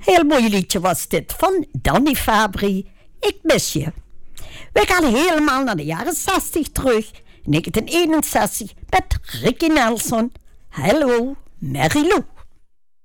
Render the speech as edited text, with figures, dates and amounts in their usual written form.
Heel mooi liedje was dit van Danny Fabri. Ik mis je. We gaan helemaal naar de jaren 60 terug. 1961 met Ricky Nelson. Hallo, Mary Lou.